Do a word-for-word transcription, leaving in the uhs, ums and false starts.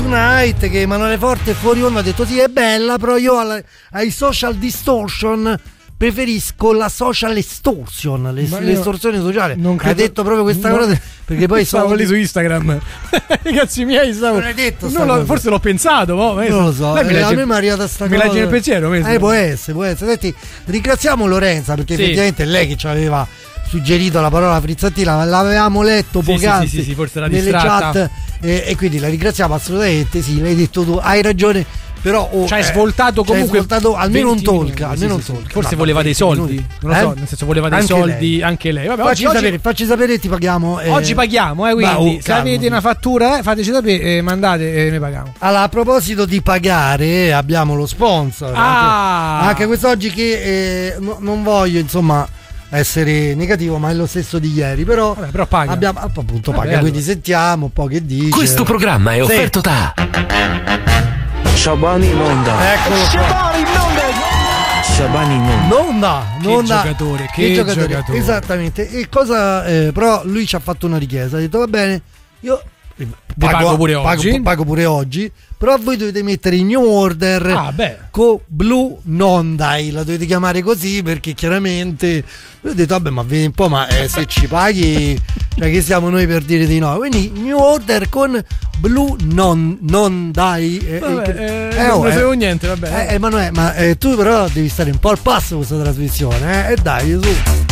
Tonight, che Emanuele Forte fuori onda ha detto sì è bella, però io alla, ai social distortion preferisco la social extortion, l'estorsione sociale. Non credo, ha detto proprio questa non, cosa perché poi stavo lì su Instagram. Ragazzi miei, stavo, non hai detto non lo, forse l'ho pensato, boh, non lo so. Lei eh, a me mi è arrivata sta mi cosa. Mi legge nel pensiero. Eh, può essere, può essere. Senti, ringraziamo Lorenza perché sì, effettivamente è lei che ci aveva suggerito la parola frizzantina, l'avevamo letto sì, poc'anzi sì, sì, sì, forse era nelle distratta. chat eh, e quindi la ringraziamo assolutamente. Sì, l'hai detto tu, hai ragione. Però oh, ci hai eh, svoltato comunque svoltato almeno un talk, minuti, almeno sì, un sì, talk. forse no, voleva dei soldi, minuti. non lo eh? so, nel senso voleva dei anche soldi lei. anche lei. Vabbè, facci, oggi, sapere, oggi... facci sapere, ti paghiamo. Eh... Oggi paghiamo, eh, quindi bah, oh, se calmo, avete sì. una fattura, eh, fateci sapere e mandate e ne paghiamo. Allora, a proposito di pagare, abbiamo lo sponsor. Ah. Anche, anche quest'oggi che eh, no, non voglio, insomma, essere negativo, ma è lo stesso di ieri, però, Vabbè, però paga. Abbiamo appunto paga, Vabbè, quindi allora. sentiamo un po' che dice. Questo programma è offerto sì. da Shabani Nonda. Eccolo qua. Shabani Nonda. Nonda, Nonda. Che giocatore, che, che giocatore. giocatore. Esattamente. E cosa eh, però lui ci ha fatto una richiesta, ha detto va bene, io pago, pago pure pago, oggi. Pago pure oggi, però voi dovete mettere in new order ah, beh. con Blue Nondai, la dovete chiamare così perché chiaramente io ho detto vabbè ma vedi un po', ma eh, se ci paghi cioè che siamo noi per dire di no, quindi new order con Blue non, non dai eh, vabbè, eh, eh, eh, non oh, sapevo eh, niente vabbè eh, Emanuele, ma eh, tu però devi stare un po' al passo con questa trasmissione eh, e dai su.